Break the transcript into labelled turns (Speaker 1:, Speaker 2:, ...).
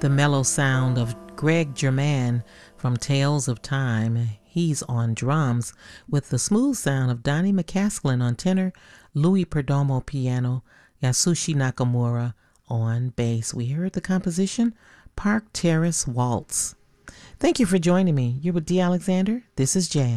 Speaker 1: the mellow sound of Greg Germain from Tales of Time. He's on drums, with the smooth sound of Donnie McCaslin on tenor, Louis Perdomo piano, Yasushi Nakamura on bass. We heard the composition Park Terrace Waltz. Thank you for joining me. You're with Dee Alexander. This is Jazz.